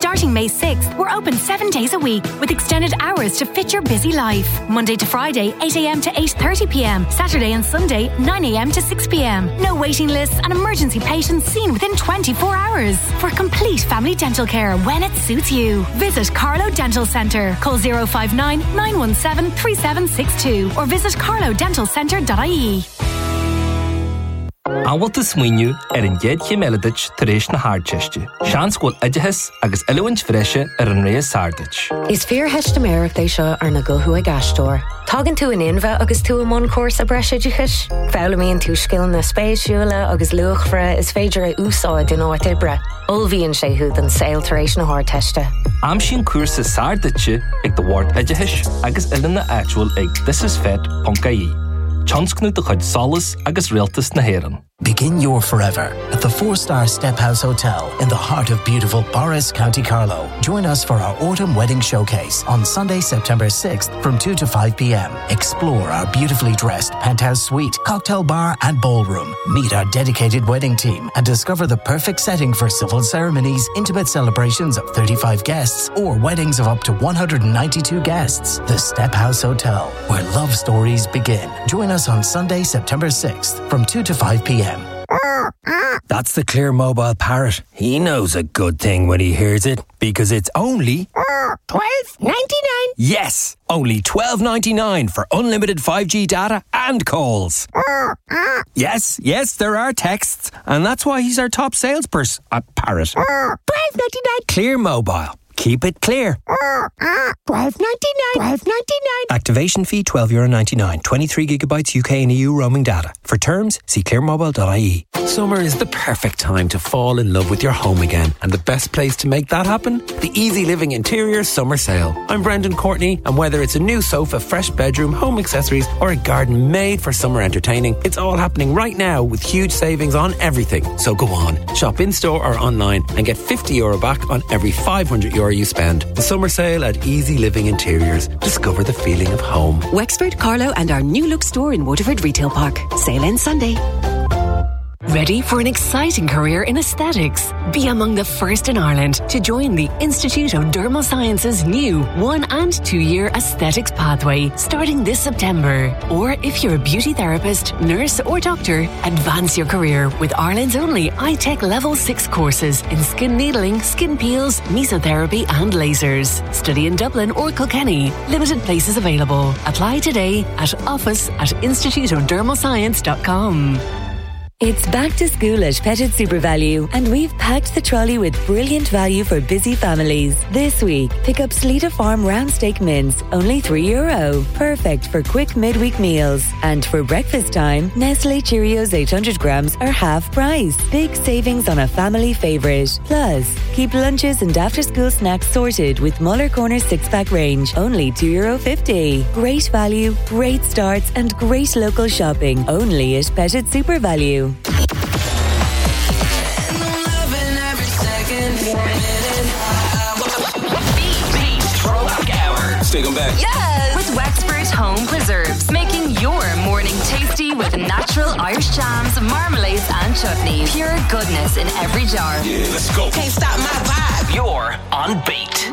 Starting May 6th, we're open 7 days a week with extended hours to fit your busy life. Monday to Friday, 8 a.m. to 8:30 p.m. Saturday and Sunday, 9 a.m. to 6 p.m. No waiting lists and emergency patients seen within 24 hours. For complete family dental care when it suits you. Visit Carlo Dental Centre. Call 059 917 3762 or visit carlodentalcentre.ie. Ábhailta smaoinniú an gcéad chimeladit tar éis na háirteiste. Sean scóil idithas agus eilehhaint freise an réas sárdait. Is fear heiste méireach é seo ar na gothú ag gastóir. Tágann tú an inbhe agus tú am cuas a breisidichas. Fálamíonn tú scill na spéisiúla agus luachfra is féidir a úsáid in áit ibre. Olbhíonn sé húd an saoil tar éis na háirteiste. Am sin cuasa sárdite ag do bhhart idithis agus ilna actual ag thisisfed.ie. Chansknú do chuid solas agus rialtas na héireann. Begin your forever at the 4-star Step House Hotel in the heart of beautiful Boris, County Carlow. Join us for our autumn wedding showcase on Sunday, September 6th from 2 to 5 p.m. Explore our beautifully dressed penthouse suite, cocktail bar and ballroom. Meet our dedicated wedding team and discover the perfect setting for civil ceremonies, intimate celebrations of 35 guests or weddings of up to 192 guests. The Step House Hotel, where love stories begin. Join us on Sunday, September 6th from 2 to 5 p.m. That's the Clear Mobile Parrot. He knows a good thing when he hears it, because it's only $12.99. Yes, only $12.99 for unlimited 5G data and calls. Yes, there are texts, and that's why he's our top salesperson at Parrot. $12.99. Clear Mobile. Keep it clear. $12.99. Activation fee €12.99. 23 gigabytes UK and EU roaming data. For terms, see clearmobile.ie. Summer is the perfect time to fall in love with your home again. And the best place to make that happen? The Easy Living Interior Summer Sale. I'm Brendan Courtney, and whether it's a new sofa, fresh bedroom, home accessories, or a garden made for summer entertaining, it's all happening right now with huge savings on everything. So go on, shop in-store or online and get €50 back on every €500 you spend. The summer sale at Easy Living Interiors. Discover the feeling of home. Wexford, Carlow and our new look store in Waterford Retail Park. Sale ends Sunday. Ready for an exciting career in aesthetics? Be among the first in Ireland to join the Institute of Dermal Sciences' new 1- and 2-year aesthetics pathway starting this September. Or if you're a beauty therapist, nurse or doctor, advance your career with Ireland's only iTech Level 6 courses in skin needling, skin peels, mesotherapy and lasers. Study in Dublin or Kilkenny. Limited places available. Apply today at office@instituteofdermalscience.com. It's back to school at Petted Super Value, and we've packed the trolley with brilliant value for busy families. This week, pick up Sleeta Farm round steak mince, only €3. Perfect for quick midweek meals. And for breakfast time, Nestle Cheerios 800 grams are half price. Big savings on a family favourite. Plus, keep lunches and after-school snacks sorted with Muller Corner 6-pack range, only €2.50. Great value, great starts, and great local shopping, only at Petted Super Value. Take them back. Yes! With Wexford Home Preserves, making your morning tasty with natural Irish jams, marmalades and chutneys. Pure goodness in every jar. Yeah, let's go. Can't stop my vibe. You're on beat.